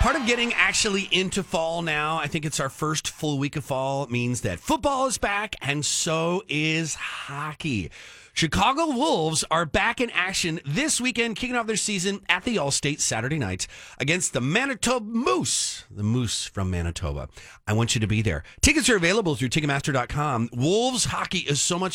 Part of getting actually into fall now, I think it's our first full week of fall. It means that football is back, and so is hockey. Chicago Wolves are back in action this weekend, kicking off their season at the Allstate Saturday night against the Manitoba Moose, the Moose from Manitoba. I want you to be there. Tickets are available through Ticketmaster.com. Wolves hockey is so much